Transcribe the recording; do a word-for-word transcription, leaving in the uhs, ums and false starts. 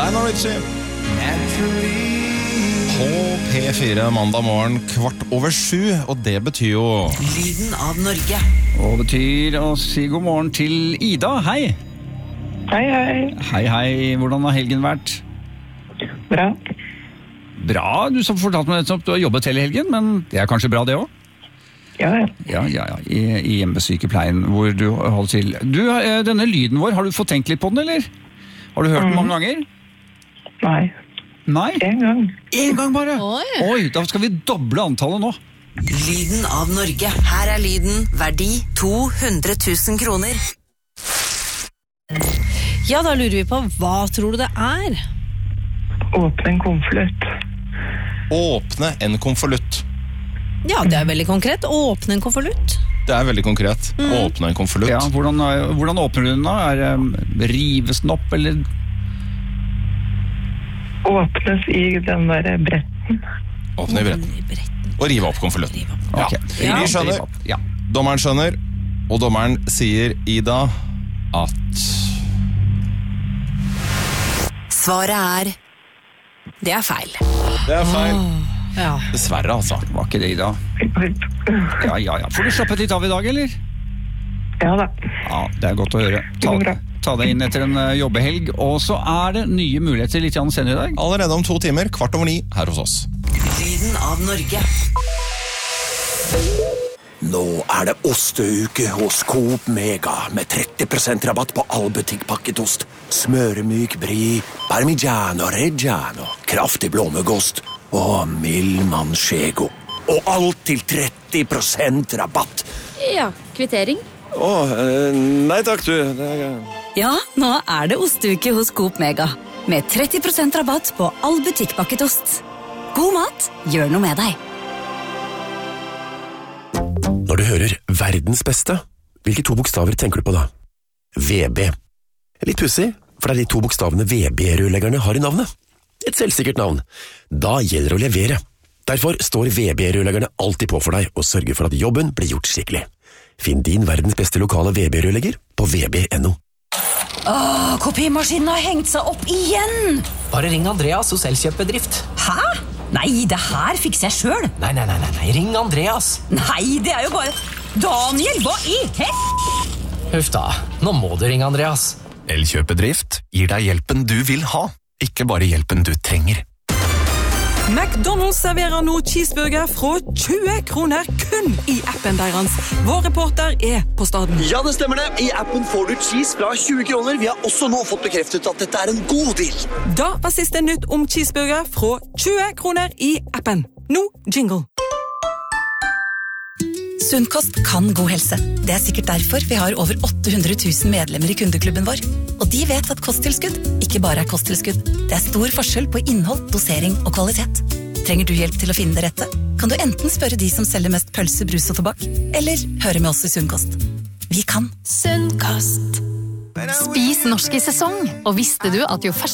Lionel Richie. På P fire mandag morgen kvart over sju, og det betyr jo Lyden av Norge. Og betyr å si god morgen til Ida. Hei. Hei, hei. Hei, hei. Hvordan har helgen vært? Bra. Bra. Du som fortalte meg nettopp, du har jobbet hele helgen, men det er kanskje bra det også? Ja, ja. Ja, ja, ja. I, i hjemmesykepleien hvor du holder til. Du, denne lyden vår, har du fått tenkt litt på den, eller? Har du hørt den mange ganger? Nei. Nei? En gang. En gang bare? Oi. Oi, da skal vi doble antallet nå. Lyden av Norge. Her er lyden. Verdi to hundre tusen kroner. Ja, da lurer vi på, hva tror du det er? Åpne en konvolutt. åpne en konvolutt. Ja, det er veldig konkret. Åpne en konvolutt. Det er veldig konkret. Åpne en konvolutt. Ja, hvordan, hvordan åpner du den da? Er det um, rives den opp, eller? Åpnes i den der bretten. Åpne i bretten. I bretten. Og rive opp konvolutten. Ja. Ok. Vi Ja. skjønner. Ja. Dommeren skjønner. Og dommeren sier, Ida, at Svaret er det er feil. det er feil. Ja. Dessverre, altså. Var ikke det, Ida? Ja, ja, ja. Får du slappet litt av i dag, eller? Ja da. Ja, det er godt å høre. Ta, går bra. ta deg inn etter en uh, jobbehelg, og så er det nye muligheter litt grann senere i dag. Allerede om to timer, kvart over ni, her hos oss. Lyden av Norge. Nå er det osteuke hos Coop Mega med tretti prosent rabatt på all butikkpakketost. Smøremyk brie, parmigiano reggiano, kraftig blåmuggost og mild manchego. Og alt til tretti prosent rabatt. Ja, kvittering. Å, eh, nei takk du. Det er... Ja, nå er det osteuke hos Coop Mega. Med tretti prosent rabatt på all butikkpakketost. God mat, gjør noe med deg. Når du hører verdens beste, hvilke to bokstaver tenker du på da? V B. Litt pussig, for det er de to bokstavene V B-rørleggerne har i navnet. Et selvsikkert navn. Da gjelder det å levere. Derfor står V B-rørleggerne alltid på for deg og sørger for at jobben blir gjort skikkelig. Finn din verdens beste lokale V B-rørlegger på v b punktum no. Åh, kopimaskinen har hengt seg opp igjen! Bare ring Andreas hos Elkjøp-bedrift. Hæ? Nei, det her fikser jeg selv. Nei, nei, nei, nei, nei, ring Andreas. Nei, det er jo bare... Daniel, hva i hel... Huff da, nå må du ringe Andreas. Elkjøp-bedrift gir deg hjelpen du vil ha, ikke bare hjelpen du trenger. McDonald's serverer nå cheeseburger fra tjue kroner kun i appen deres. Vår reporter er på staden. Ja, det stemmer det. I appen får du cheese fra tjue kroner. Vi har også nå fått bekreftet at dette er en god deal. Da var siste nytt om cheeseburger fra tjue kroner i appen. Nå jingle. Sunnkost kan god helse. Det er sikkert derfor vi har over åtte hundre tusen medlemmer i kundeklubben vår. Og de vet at kosttilskudd ikke bare er kosttilskudd. Det er stor forskjell på innhold, dosering og kvalitet. Trenger du hjelp til å finne det rette? Kan du enten spørre de som selger mest pølse, brus og tobakk, eller høre med oss i Sunnkost. Vi kan. Sunnkost. Spis norsk i sesong, og visste du at jo fersk